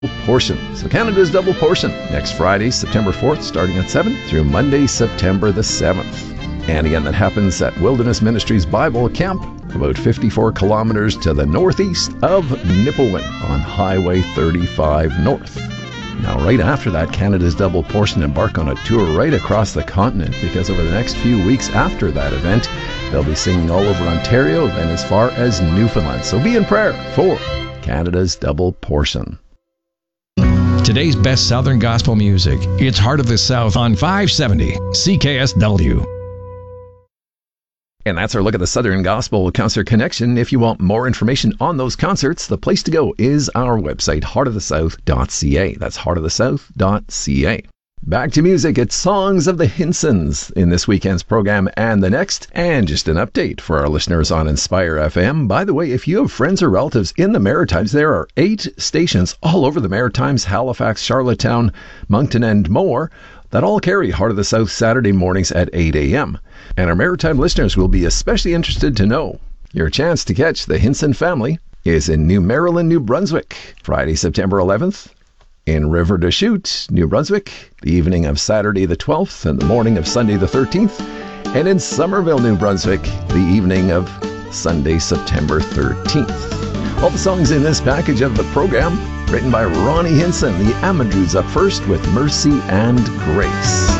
Portion. So Canada's Double Portion, next Friday, September 4th, starting at 7, through Monday, September the 7th. And again, that happens at Wilderness Ministries Bible Camp, about 54 kilometers to the northeast of Nipawin on Highway 35 North. Now, right after that, Canada's Double Portion embark on a tour right across the continent, because over the next few weeks after that event, they'll be singing all over Ontario and as far as Newfoundland. So be in prayer for Canada's Double Portion. Today's best Southern gospel music. It's Heart of the South on 570 CKSW. And that's our look at the Southern Gospel Concert Connection. If you want more information on those concerts, the place to go is our website, heartofthesouth.ca. That's heartofthesouth.ca. Back to music. It's Songs of the Hinsons in this weekend's program and the next. And just an update for our listeners on Inspire FM. By the way, if you have friends or relatives in the Maritimes, there are 8 stations all over the Maritimes, Halifax, Charlottetown, Moncton, and more, that all carry Heart of the South Saturday mornings at 8 a.m. And our Maritime listeners will be especially interested to know your chance to catch the Hinson family is in New Maryland, New Brunswick, Friday, September 11th. In River des Chutes, New Brunswick, the evening of Saturday the 12th and the morning of Sunday the 13th. And in Somerville, New Brunswick, the evening of Sunday, September 13th. All the songs in this package of the program, written by Ronnie Hinson. The Amadous up first with Mercy and Grace.